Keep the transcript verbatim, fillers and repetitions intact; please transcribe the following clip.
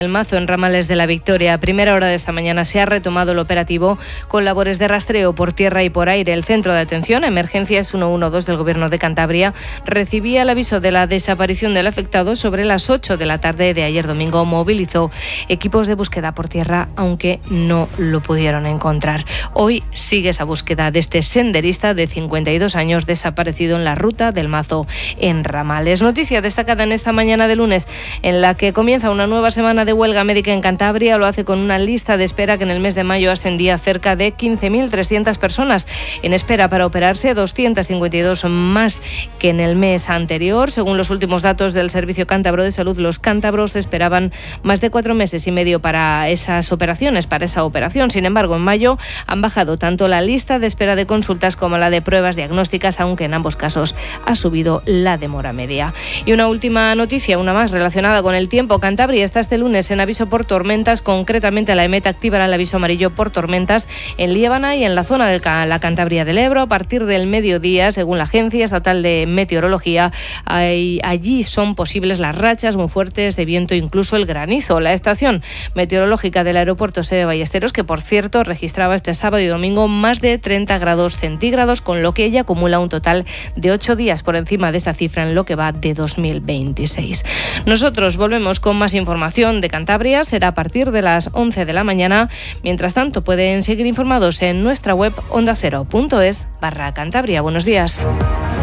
El Mazo, en Ramales de la Victoria. A primera hora de esta mañana se ha retomado el operativo con labores de rastreo por tierra y por aire. El Centro de Atención a Emergencias ciento doce del Gobierno de Cantabria recibía el aviso de la desaparición del afectado sobre las ocho de la tarde de ayer domingo. Movilizó equipos de búsqueda por tierra, aunque no lo pudieron encontrar. Hoy sigue esa búsqueda de este senderista de cincuenta y dos años desaparecido en la ruta del Mazo en Ramales. Noticia destacada en esta mañana de lunes, en la que comienza una nueva semana de huelga médica en Cantabria. Lo hace con una lista de espera que en el mes de mayo ascendía a cerca de quince mil trescientas personas en espera para operarse, doscientas cincuenta y dos más que en el mes anterior. Según los últimos datos del Servicio Cántabro de Salud, los cántabros esperaban más de cuatro meses y medio para esas operaciones, para esa operación. Sin embargo, en mayo han bajado tanto la lista de espera de consultas como la de pruebas diagnósticas, aunque en ambos casos ha subido la demora media. Y una última noticia, una más relacionada con el tiempo. Cantabria está este lunes en aviso por tormentas, concretamente la EMET activará el aviso amarillo por tormentas en Liébana y en la zona de la Cantabria del Ebro a partir del mediodía. Según la Agencia Estatal de Meteorología, hay, allí son posibles las rachas muy fuertes de viento, incluso el granizo. La estación meteorológica del aeropuerto Seve Ballesteros, que por cierto registraba este sábado y domingo más de treinta grados centígrados, con lo que ella acumula un total de ocho días por encima de esa cifra en lo que va de dos mil veintiséis. Nosotros volvemos con más información de Cantabria, será a partir de las once de la mañana. Mientras tanto, pueden seguir informados en nuestra web onda cero punto es barra Cantabria. Buenos días.